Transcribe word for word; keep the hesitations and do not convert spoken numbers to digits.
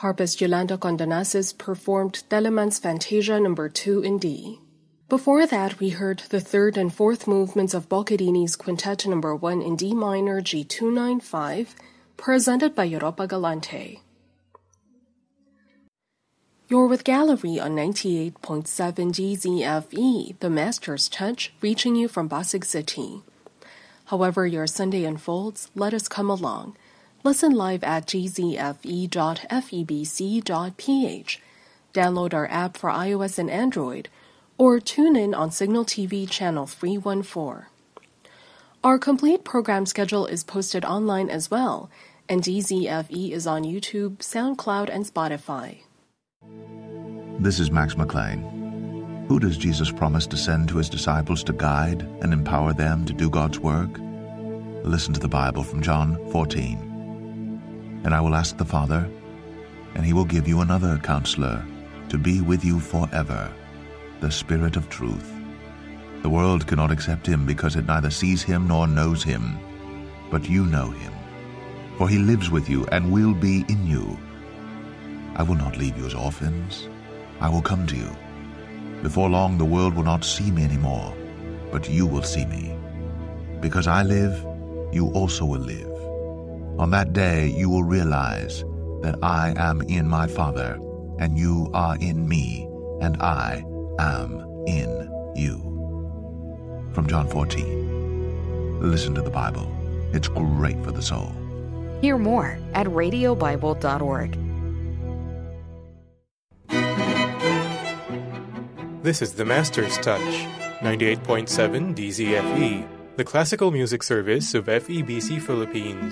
Harpist Yolanda Condonasis performed Telemann's Fantasia number two in D. Before that, we heard the third and fourth movements of Boccherini's Quintet number one in D minor G two ninety-five, presented by Europa Galante. You're with Gallery on ninety-eight point seven G Z F E, the Master's Touch, reaching you from Pasig City. However your Sunday unfolds, let us come along. Listen live at g z f e dot f e b c dot p h. Download our app for iOS and Android, or tune in on Signal T V channel three one four. Our complete program schedule is posted online as well, and D Z F E is on YouTube, SoundCloud, and Spotify. This is Max McLean. Who does Jesus promise to send to his disciples to guide and empower them to do God's work? Listen to the Bible from John fourteen. And I will ask the Father, and he will give you another counselor to be with you forever, the Spirit of truth. The world cannot accept him because it neither sees him nor knows him. But you know him, for he lives with you and will be in you. I will not leave you as orphans. I will come to you. Before long the world will not see me anymore, but you will see me. Because I live, you also will live. On that day you will realize that I am in my Father, and you are in me, and I am in you. From John fourteen. Listen to the Bible. It's great for the soul. Hear more at radio bible dot org. This is the Master's Touch, ninety-eight point seven D Z F E, the classical music service of F E B C Philippines.